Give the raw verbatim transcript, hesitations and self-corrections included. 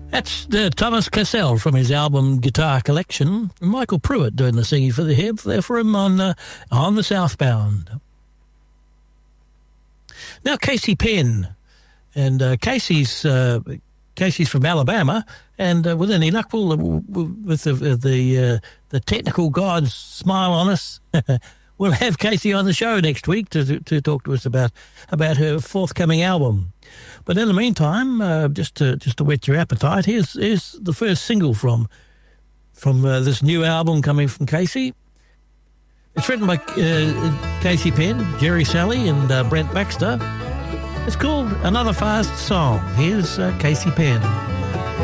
That's uh, Thomas Cassell from his album Guitar Collection. Michael Pruitt doing the singing for the hip there for him on uh, on the Southbound. Now Casey Penn, and uh, Casey's uh, Casey's from Alabama, and uh, with any luck, we'll, with the the, uh, the technical god's smile on us, we'll have Casey on the show next week to to talk to us about about her forthcoming album. But in the meantime, uh, just to just to whet your appetite, here's here's the first single from from uh, this new album coming from Casey. It's written by uh, Casey Penn, Jerry Salley, and uh, Brent Baxter. It's called Another Fast Song. Here's uh, Casey Penn.